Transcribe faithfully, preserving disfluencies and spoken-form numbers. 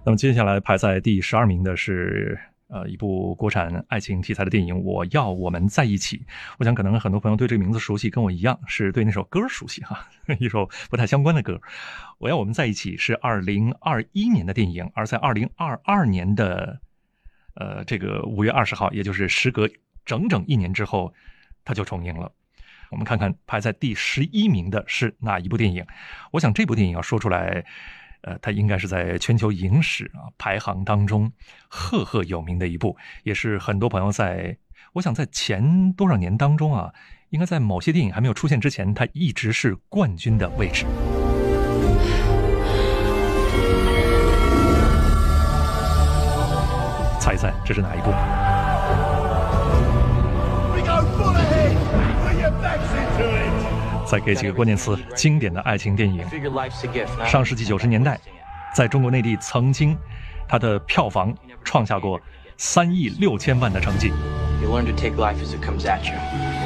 那么接下来排在第十二名的是呃一部国产爱情题材的电影《我要我们在一起》。我想可能很多朋友对这个名字熟悉，跟我一样是对那首歌熟悉哈，一首不太相关的歌。《我要我们在一起》是二零二一年的电影，而在二零二二年的呃这个五月二十号，也就是时隔整整一年之后，它就重映了。我们看看排在第十一名的是哪一部电影。我想这部电影要说出来，呃，它应该是在全球影史啊排行当中赫赫有名的一部，也是很多朋友在我想在前多少年当中啊，应该在某些电影还没有出现之前，它一直是冠军的位置。猜一猜这是哪一部？再给几个关键词，经典的爱情电影。上世纪九十年代，在中国内地曾经，它的票房创下过三亿六千万的成绩。